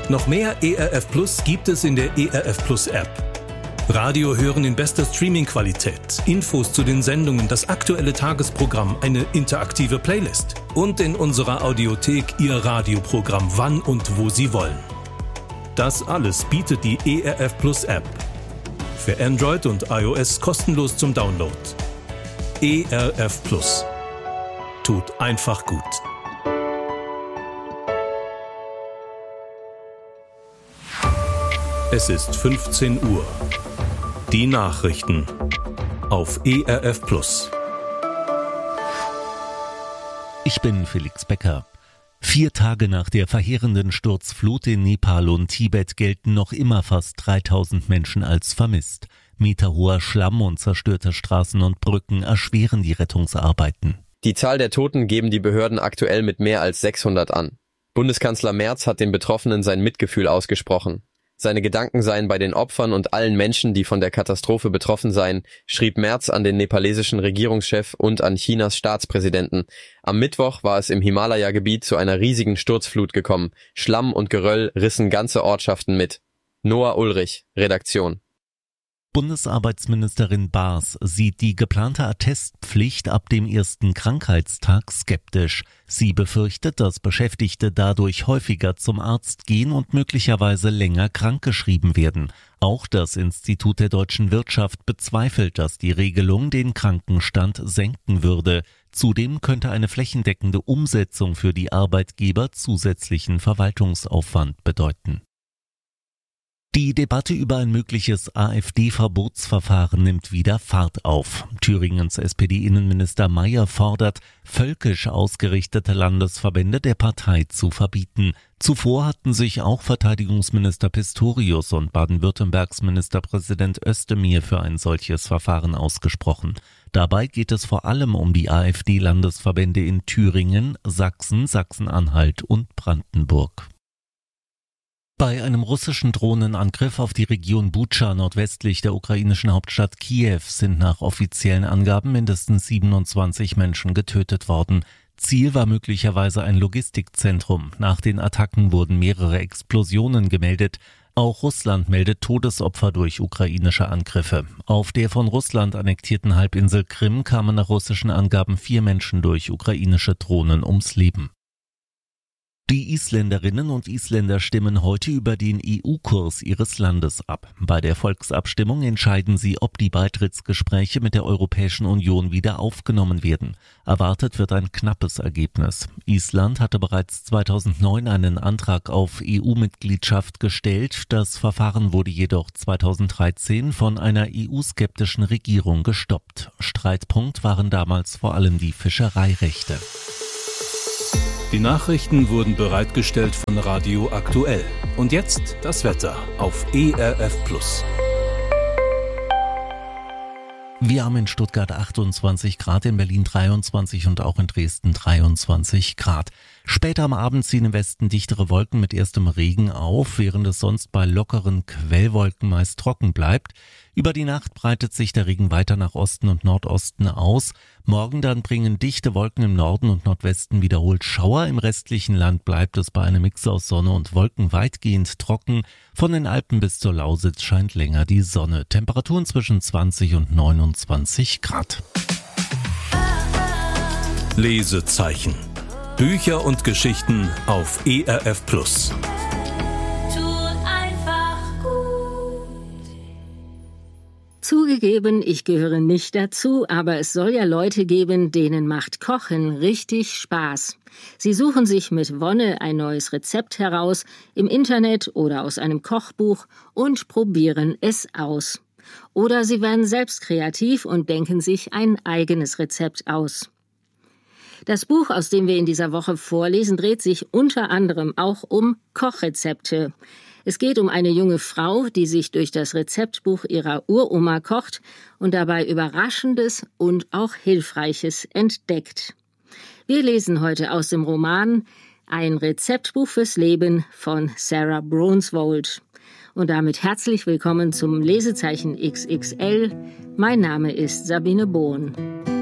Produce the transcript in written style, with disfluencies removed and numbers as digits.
Noch mehr ERF Plus gibt es in der ERF Plus App. Radio hören in bester Streaming-Qualität, Infos zu den Sendungen, das aktuelle Tagesprogramm, eine interaktive Playlist und in unserer Audiothek Ihr Radioprogramm wann und wo Sie wollen. Das alles bietet die ERF Plus App. Für Android und iOS kostenlos zum Download. ERF Plus. Tut einfach gut. Es ist 15 Uhr. Die Nachrichten auf ERF Plus. Ich bin Felix Becker. 4 Tage nach der verheerenden Sturzflut in Nepal und Tibet gelten noch immer fast 3000 Menschen als vermisst. Meterhoher Schlamm und zerstörte Straßen und Brücken erschweren die Rettungsarbeiten. Die Zahl der Toten geben die Behörden aktuell mit mehr als 600 an. Bundeskanzler Merz hat den Betroffenen sein Mitgefühl ausgesprochen. Seine Gedanken seien bei den Opfern und allen Menschen, die von der Katastrophe betroffen seien, schrieb Merz an den nepalesischen Regierungschef und an Chinas Staatspräsidenten. Am Mittwoch war es im Himalaya-Gebiet zu einer riesigen Sturzflut gekommen. Schlamm und Geröll rissen ganze Ortschaften mit. Noah Ulrich, Redaktion. Bundesarbeitsministerin Baas sieht die geplante Attestpflicht ab dem ersten Krankheitstag skeptisch. Sie befürchtet, dass Beschäftigte dadurch häufiger zum Arzt gehen und möglicherweise länger krankgeschrieben werden. Auch das Institut der deutschen Wirtschaft bezweifelt, dass die Regelung den Krankenstand senken würde. Zudem könnte eine flächendeckende Umsetzung für die Arbeitgeber zusätzlichen Verwaltungsaufwand bedeuten. Die Debatte über ein mögliches AfD-Verbotsverfahren nimmt wieder Fahrt auf. Thüringens SPD-Innenminister Mayer fordert, völkisch ausgerichtete Landesverbände der Partei zu verbieten. Zuvor hatten sich auch Verteidigungsminister Pistorius und Baden-Württembergs Ministerpräsident Özdemir für ein solches Verfahren ausgesprochen. Dabei geht es vor allem um die AfD-Landesverbände in Thüringen, Sachsen, Sachsen-Anhalt und Brandenburg. Bei einem russischen Drohnenangriff auf die Region Butscha nordwestlich der ukrainischen Hauptstadt Kiew sind nach offiziellen Angaben mindestens 27 Menschen getötet worden. Ziel war möglicherweise ein Logistikzentrum. Nach den Attacken wurden mehrere Explosionen gemeldet. Auch Russland meldet Todesopfer durch ukrainische Angriffe. Auf der von Russland annektierten Halbinsel Krim kamen nach russischen Angaben 4 Menschen durch ukrainische Drohnen ums Leben. Die Isländerinnen und Isländer stimmen heute über den EU-Kurs ihres Landes ab. Bei der Volksabstimmung entscheiden sie, ob die Beitrittsgespräche mit der Europäischen Union wieder aufgenommen werden. Erwartet wird ein knappes Ergebnis. Island hatte bereits 2009 einen Antrag auf EU-Mitgliedschaft gestellt. Das Verfahren wurde jedoch 2013 von einer EU-skeptischen Regierung gestoppt. Streitpunkt waren damals vor allem die Fischereirechte. Die Nachrichten wurden bereitgestellt von Radio Aktuell. Und jetzt das Wetter auf ERF Plus. Wir haben in Stuttgart 28 Grad, in Berlin 23 und auch in Dresden 23 Grad. Später am Abend ziehen im Westen dichtere Wolken mit erstem Regen auf, während es sonst bei lockeren Quellwolken meist trocken bleibt. Über die Nacht breitet sich der Regen weiter nach Osten und Nordosten aus. Morgen dann bringen dichte Wolken im Norden und Nordwesten wiederholt Schauer. Im restlichen Land bleibt es bei einem Mix aus Sonne und Wolken weitgehend trocken. Von den Alpen bis zur Lausitz scheint länger die Sonne. Temperaturen zwischen 20 und 29 Grad. Lesezeichen. Bücher und Geschichten auf ERF Plus. Zugegeben, ich gehöre nicht dazu, aber es soll ja Leute geben, denen macht Kochen richtig Spaß. Sie suchen sich mit Wonne ein neues Rezept heraus, im Internet oder aus einem Kochbuch und probieren es aus. Oder sie werden selbst kreativ und denken sich ein eigenes Rezept aus. Das Buch, aus dem wir in dieser Woche vorlesen, dreht sich unter anderem auch um Kochrezepte. Es geht um eine junge Frau, die sich durch das Rezeptbuch ihrer Uroma kocht und dabei Überraschendes und auch Hilfreiches entdeckt. Wir lesen heute aus dem Roman Ein Rezeptbuch fürs Leben von Sarah Bronsvold. Und damit herzlich willkommen zum Lesezeichen XXL. Mein Name ist Sabine Bohn.